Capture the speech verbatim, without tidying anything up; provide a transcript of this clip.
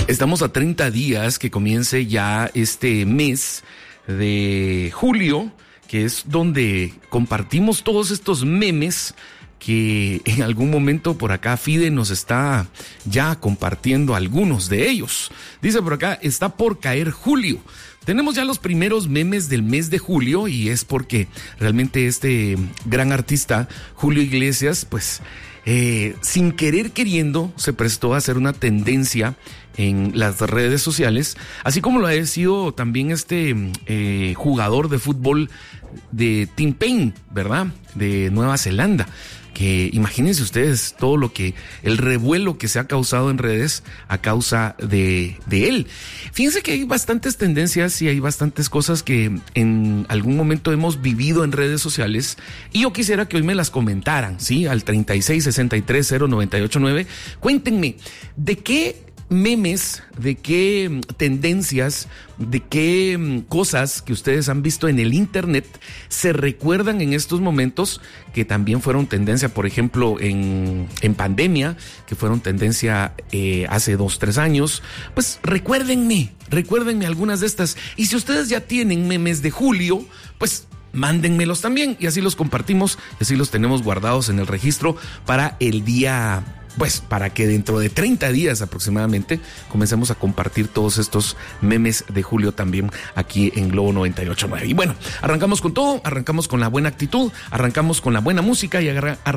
Estamos a treinta días que comience ya este mes de julio, que es donde compartimos todos estos memes que en algún momento por acá Fide nos está ya compartiendo algunos de ellos. Dice por acá, está por caer julio. Tenemos ya los primeros memes del mes de julio y es porque realmente este gran artista, Julio Iglesias, pues eh, sin querer queriendo se prestó a hacer una tendencia en las redes sociales, así como lo ha sido también este eh, jugador de fútbol de Tim Payne, ¿verdad? De Nueva Zelanda. Que imagínense ustedes todo lo que, el revuelo que se ha causado en redes a causa de, de él. Fíjense que hay bastantes tendencias y hay bastantes cosas que en algún momento hemos vivido en redes sociales y yo quisiera que hoy me las comentaran, ¿sí? Al treinta y seis, sesenta y tres, cero, noventa y ocho, nueve. Cuéntenme, ¿de qué memes, de qué tendencias, de qué cosas que ustedes han visto en el internet se recuerdan en estos momentos que también fueron tendencia, por ejemplo, en, en pandemia, que fueron tendencia eh, hace dos, tres años? Pues recuérdenme, recuérdenme algunas de estas. Y si ustedes ya tienen memes de julio, pues mándenmelos también y así los compartimos, y así los tenemos guardados en el registro para el día... Pues para que dentro de treinta días aproximadamente comencemos a compartir todos estos memes de julio también aquí en Globo noventa y ocho punto nueve. Y bueno, arrancamos con todo, arrancamos con la buena actitud, arrancamos con la buena música y agarra,